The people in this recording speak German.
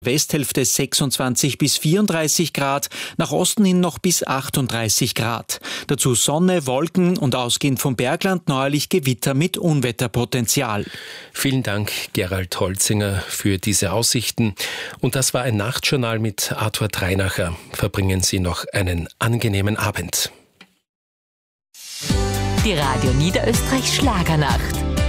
Westhälfte 26 bis 34 Grad, nach Osten hin noch bis 38 Grad. Dazu Sonne, Wolken und ausgehend vom Bergland neuerlich Gewitter mit Unwetterpotenzial. Vielen Dank, Gerald Holzinger, für diese Aussichten. Und das war ein Nachtjournal mit Arthur Treinacher. Verbringen Sie noch einen angenehmen Abend. Die Radio Niederösterreich Schlagernacht.